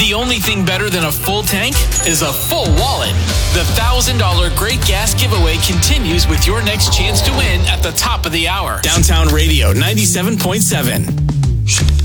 The only thing better than a full tank is a full wallet. The $1,000 Great Gas Giveaway continues with your next chance to win at the top of the hour. Downtown Radio 97.7.